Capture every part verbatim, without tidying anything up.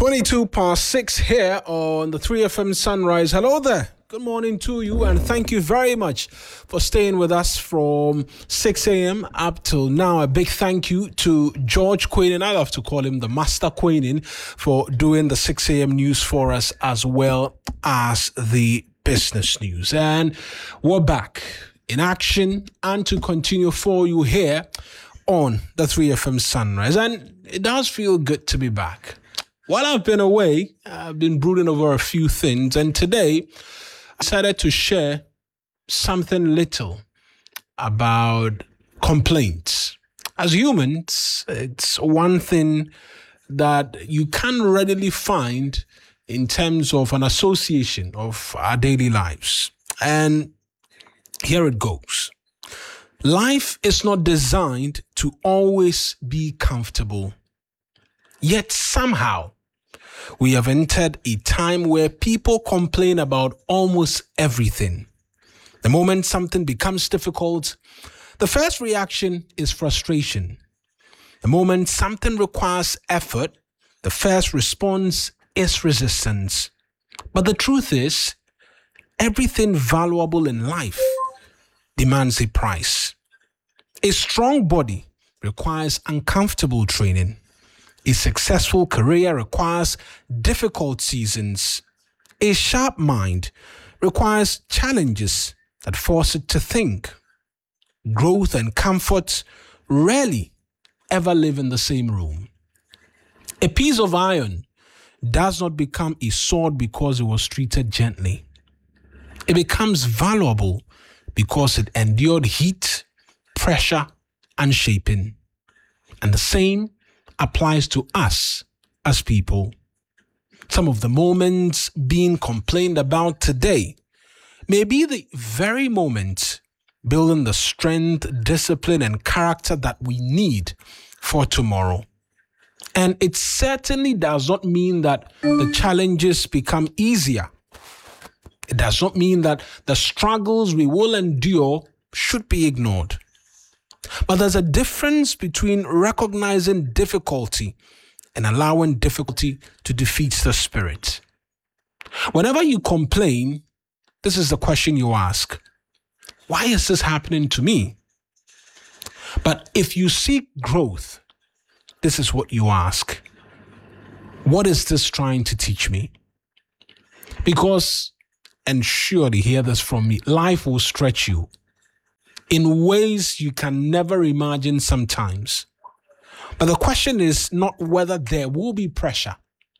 twenty-two past six here on the three F M Sunrise. Hello there. Good morning to you, and thank you very much for staying with us from six a.m. up till now. A big thank you to George Queenan, I love to call him the Master Queenan, for doing the six a.m. news for us as well as the business news. And we're back in action and to continue for you here on the three F M Sunrise. And it does feel good to be back. While I've been away, I've been brooding over a few things, and today I decided to share something little about complaints. As humans, it's one thing that you can readily find in terms of an association of our daily lives. And here it goes. Life is not designed to always be comfortable. Yet somehow, we have entered a time where people complain about almost everything. The moment something becomes difficult, the first reaction is frustration. The moment something requires effort, the first response is resistance. But the truth is, everything valuable in life demands a price. A strong body requires uncomfortable training. A successful career requires difficult seasons. A sharp mind requires challenges that force it to think. Growth and comfort rarely ever live in the same room. A piece of iron does not become a sword because it was treated gently. It becomes valuable because it endured heat, pressure, and shaping. And the same applies to us as people. Some of the moments being complained about today may be the very moment building the strength, discipline, and character that we need for tomorrow. And it certainly does not mean that the challenges become easier. It does not mean that the struggles we will endure should be ignored. But there's a difference between recognizing difficulty and allowing difficulty to defeat the spirit. Whenever you complain, this is the question you ask: why is this happening to me? But if you seek growth, this is what you ask: what is this trying to teach me? Because, and surely hear this from me, life will stretch you in ways you can never imagine sometimes. But the question is not whether there will be pressure.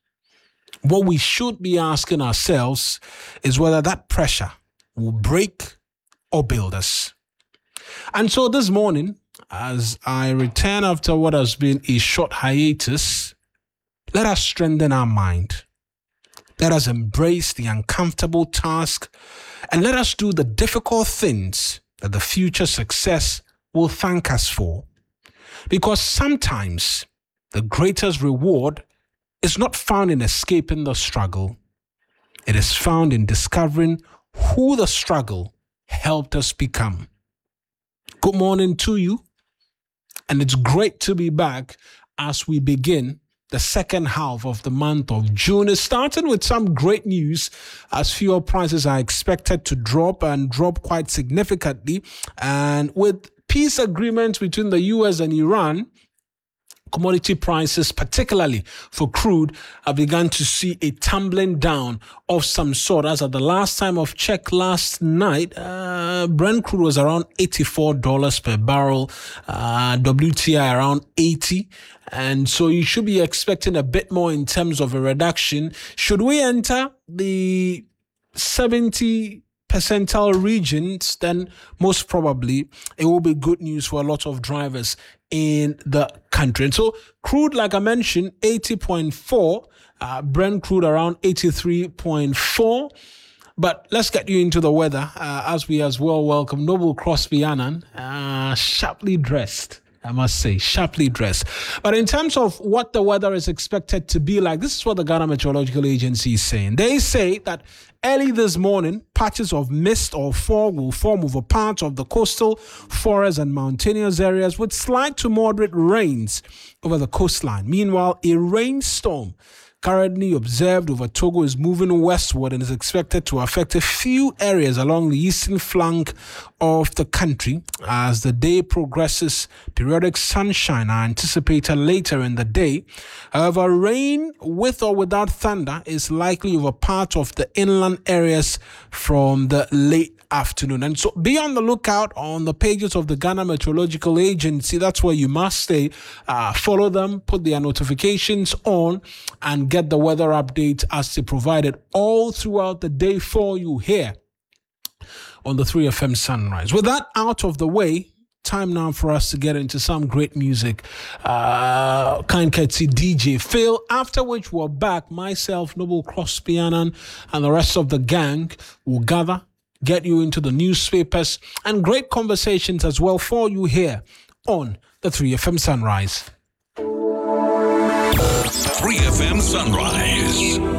What we should be asking ourselves is whether that pressure will break or build us. And so this morning, as I return after what has been a short hiatus, let us strengthen our mind. Let us embrace the uncomfortable task, and let us do the difficult things that the future success will thank us for. Because sometimes the greatest reward is not found in escaping the struggle. It is found in discovering who the struggle helped us become. Good morning to you, and it's great to be back as we begin the second half of the month of June. Is starting with some great news as fuel prices are expected to drop and drop quite significantly. And with peace agreements between the U S and Iran, commodity prices, particularly for crude, have begun to see a tumbling down of some sort. As at the last time of check last night, uh, Brent crude was around eighty-four dollars per barrel, uh, W T I around eighty. And so you should be expecting a bit more in terms of a reduction. Should we enter the seventy percentile regions, then most probably it will be good news for a lot of drivers in the country. And so crude, like I mentioned, eighty point four, uh, Brent crude around eighty-three point four. But let's get you into the weather uh, as we as well welcome Noble Crosby Annan, uh, sharply dressed. I must say, sharply dressed. But in terms of what the weather is expected to be like, this is what the Ghana Meteorological Agency is saying. They say that early this morning, patches of mist or fog will form over parts of the coastal, forest and mountainous areas with slight to moderate rains over the coastline. Meanwhile, a rainstorm currently observed over Togo is moving westward and is expected to affect a few areas along the eastern flank of the country. As the day progresses, periodic sunshine are anticipated later in the day. However, rain with or without thunder is likely over part of the inland areas from the late afternoon. And so be on the lookout on the pages of the Ghana Meteorological Agency. That's where you must stay. Uh, follow them, put their notifications on, and get the weather updates as they provide it all throughout the day for you here on the three F M Sunrise. With that out of the way, time now for us to get into some great music. Uh, kind courtesy D J Phil, after which we're back. Myself, Noble Crosby-Annan, and the rest of the gang will gather, get you into the newspapers, and great conversations as well for you here on the three F M Sunrise. three F M Sunrise.